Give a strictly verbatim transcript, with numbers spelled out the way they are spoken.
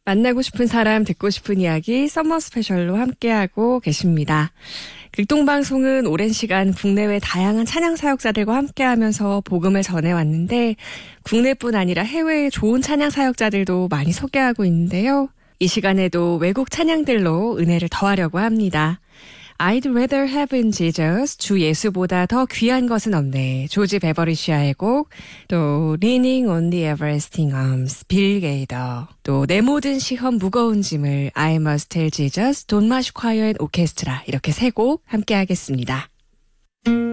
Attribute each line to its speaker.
Speaker 1: 만나고 싶은 사람, 듣고 싶은 이야기 썸머 스페셜로 함께하고 계십니다. 극동방송은 오랜 시간 국내외 다양한 찬양 사역자들과 함께하면서 복음을 전해왔는데 국내뿐 아니라 해외의 좋은 찬양 사역자들도 많이 소개하고 있는데요. 이 시간에도 외국 찬양들로 은혜를 더하려고 합니다. I'd rather have in Jesus, 주 예수보다 더 귀한 것은 없네. 조지 베버리시아의 곡, 또 Leaning on the Everlasting Arms, 빌 게이더, 또 내 모든 시험 무거운 짐을 I must tell Jesus, 돈마시 콰이어 앤 오케스트라 이렇게 세 곡 함께 하겠습니다.